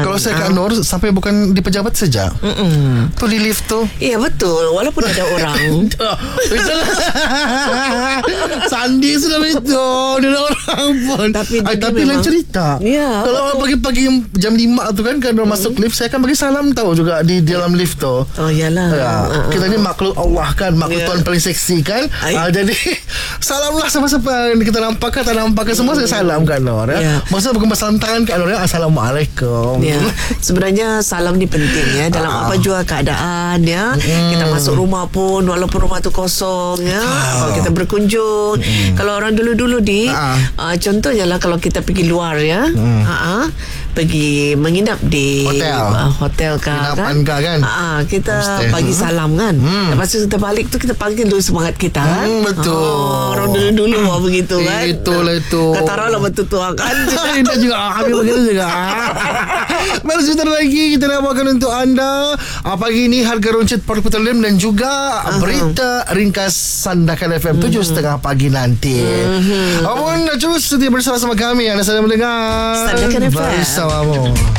Kalau saya kat Nur, sampai bukan di pejabat saja. Tu di lift tu. Ya betul. Walaupun ada orang. Sandi sudah itu. Dia ada orang pun. Tapi lain cerita. Ya, kalau pagi-pagi jam 5 tu kan, kalau masuk lift, saya akan bagi salam tahu juga di dalam lift tu. Oh iyalah. Ya, kita ni makhluk Allah kan, makhluk Tuhan paling seksi kan. Jadi salamlah siapa-siapa yang kita nampak kan, tak nampak kan, semua saya salam kan Nur. Maksudnya bukan salam tangan kan Nur. Assalamualaikum. Sebenarnya salam ni penting ya, dalam apa jua keadaan ya. Kita masuk rumah pun, walaupun rumah tu kosong ya, kalau kita berkunjung, kalau orang dulu-dulu contohnya lah, kalau kita pergi luar ya, pergi menginap di hotel kan, kita bagi salam kan. Lepas tu kita balik tu, kita panggil dulu semangat kita kan. Betul. Orang dulu-dulu begitu kan. Itulah itu. Kata lah betul tu kan. Kita juga habis begitu juga. Mari sebentar lagi kita nak bawakan untuk anda pagi ini harga runcit Port Petroleum dan juga berita ringkas Sandakan FM 7.30 pagi nanti. Terus setia bersama kami. Anda sedang mendengar Sandakan FM bersamamu.